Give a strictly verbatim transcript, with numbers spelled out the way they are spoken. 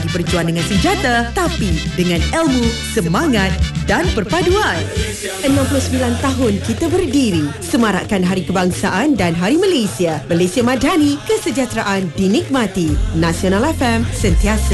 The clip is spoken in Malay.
berjuang dengan senjata, tapi dengan ilmu, semangat dan perpaduan. enam puluh sembilan tahun kita berdiri, semarakkan Hari Kebangsaan dan Hari Malaysia. Malaysia Madani, kesejahteraan dinikmati. Nasional F M, sentiasa